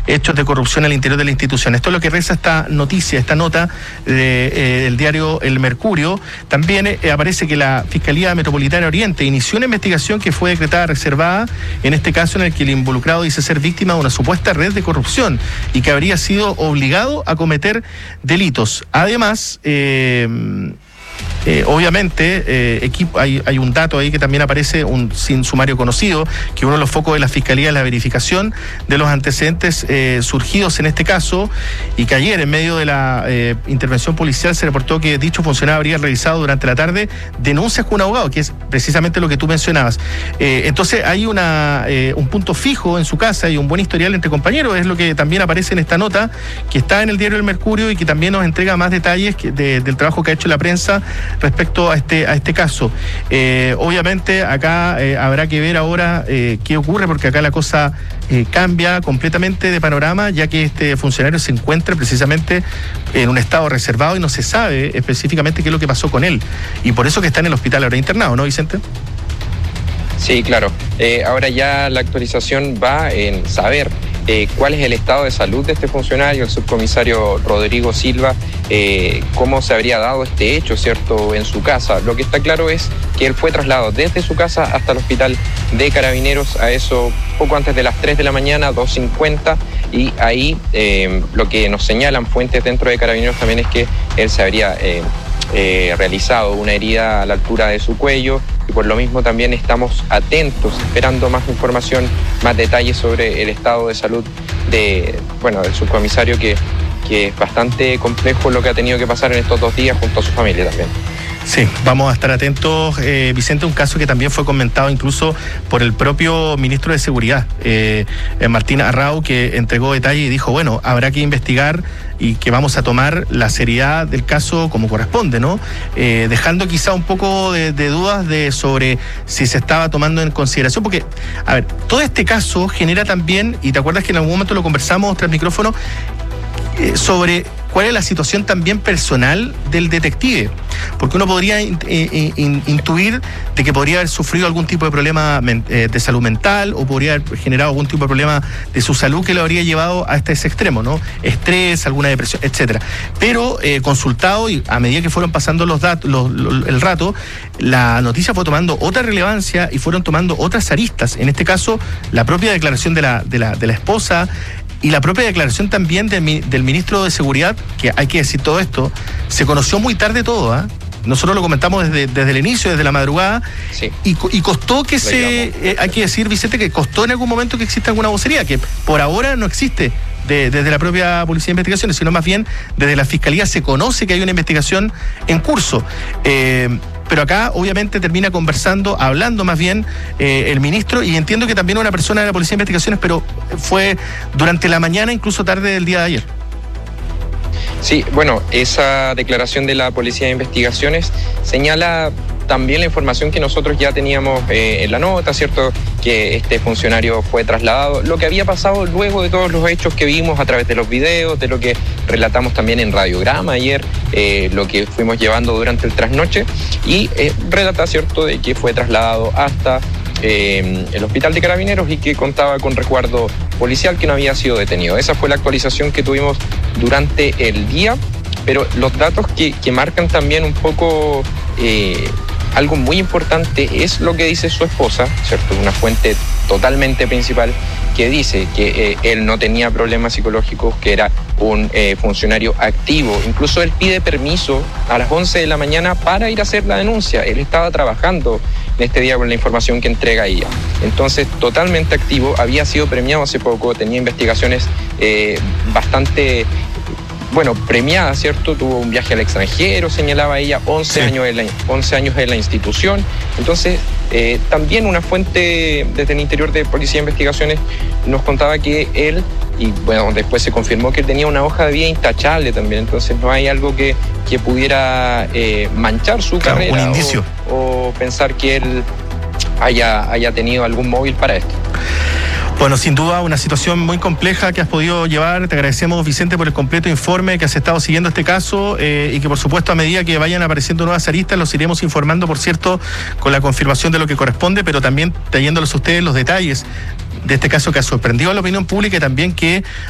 hechos de corrupción al interior de la institución. Esto es lo que reza esta noticia, esta nota del diario El Mercurio. También aparece que la Fiscalía Metropolitana Oriente inició una investigación que fue decretada reservada, en este caso en el que el involucrado dice ser víctima de una supuesta red de corrupción y que habría sido obligado a cometer delitos. Además, obviamente, hay un dato ahí que también aparece, sin sumario conocido, que uno de los focos de la Fiscalía es la verificación de los antecedentes surgidos en este caso, y que ayer, en medio de la intervención policial, se reportó que dicho funcionario habría realizado durante la tarde denuncias con un abogado, que es precisamente lo que tú mencionabas. Entonces hay un punto fijo en su casa y un buen historial entre compañeros, es lo que también aparece en esta nota, que está en el diario El Mercurio y que también nos entrega más detalles del trabajo que ha hecho la prensa respecto a este caso. Obviamente acá habrá que ver ahora qué ocurre, porque acá la cosa cambia completamente de panorama, ya que este funcionario se encuentra precisamente en un estado reservado y no se sabe específicamente qué es lo que pasó con él, y por eso que está en el hospital ahora internado, ¿no, Vicente? Sí, claro. Ahora ya la actualización va en saber cuál es el estado de salud de este funcionario, el subcomisario Rodrigo Silva, cómo se habría dado este hecho, ¿cierto?, en su casa. Lo que está claro es que él fue trasladado desde su casa hasta el hospital de Carabineros, a eso poco antes de las 3 de la mañana, 2:50, y ahí lo que nos señalan fuentes dentro de Carabineros también es que él se habría realizado una herida a la altura de su cuello, y por lo mismo también estamos atentos, esperando más información, más detalles sobre el estado de salud del subcomisario, que es bastante complejo lo que ha tenido que pasar en estos 2 días junto a su familia también. Sí, vamos a estar atentos, Vicente, un caso que también fue comentado incluso por el propio ministro de Seguridad, Martín Arrau, que entregó detalles y dijo, bueno, habrá que investigar y que vamos a tomar la seriedad del caso como corresponde, ¿no? Dejando quizá un poco de dudas sobre si se estaba tomando en consideración, porque, a ver, todo este caso genera también, y te acuerdas que en algún momento lo conversamos tras micrófono, sobre cuál es la situación también personal del detective, porque uno podría intuir de que podría haber sufrido algún tipo de problema de salud mental, o podría haber generado algún tipo de problema de su salud que lo habría llevado hasta ese extremo, ¿no? Estrés, alguna depresión, etcétera. Pero consultado, y a medida que fueron pasando el rato, la noticia fue tomando otra relevancia y fueron tomando otras aristas. En este caso, la propia declaración de la esposa, y la propia declaración también del ministro de Seguridad, que hay que decir todo esto, se conoció muy tarde todo, ¿eh? Nosotros lo comentamos desde el inicio, desde la madrugada, sí. Y costó que hay que decir, Vicente, que costó en algún momento que exista alguna vocería, que por ahora no existe desde la propia Policía de Investigaciones, sino más bien desde la Fiscalía se conoce que hay una investigación en curso. Pero acá obviamente termina hablando más bien el ministro, y entiendo que también una persona de la Policía de Investigaciones, pero fue durante la mañana, incluso tarde del día de ayer. Sí, bueno, esa declaración de la Policía de Investigaciones señala también la información que nosotros ya teníamos en la nota, ¿cierto?, que este funcionario fue trasladado, lo que había pasado luego de todos los hechos que vimos a través de los videos, de lo que relatamos también en Radiograma ayer, lo que fuimos llevando durante el trasnoche, y relata, ¿cierto?, de que fue trasladado hasta el hospital de Carabineros y que contaba con resguardo policial, que no había sido detenido. Esa fue la actualización que tuvimos durante el día, pero los datos que marcan también un poco algo muy importante es lo que dice su esposa, ¿cierto?, una fuente totalmente principal, que dice que él no tenía problemas psicológicos, que era un funcionario activo. Incluso él pide permiso a las 11 de la mañana para ir a hacer la denuncia. Él estaba trabajando en este día con la información que entrega ella. Entonces, totalmente activo, había sido premiado hace poco, tenía investigaciones bastante premiada, ¿cierto? Tuvo un viaje al extranjero, señalaba ella, 11 años en la institución. Entonces, también una fuente desde el interior de Policía de Investigaciones nos contaba que él, y bueno, después se confirmó que él tenía una hoja de vida intachable también, entonces no hay algo que pudiera manchar su carrera, un indicio, o pensar que él haya tenido algún móvil para esto. Bueno, sin duda una situación muy compleja que has podido llevar. Te agradecemos, Vicente, por el completo informe, que has estado siguiendo este caso, y que por supuesto a medida que vayan apareciendo nuevas aristas los iremos informando, por cierto, con la confirmación de lo que corresponde, pero también trayéndoles a ustedes los detalles de este caso que ha sorprendido a la opinión pública, y también que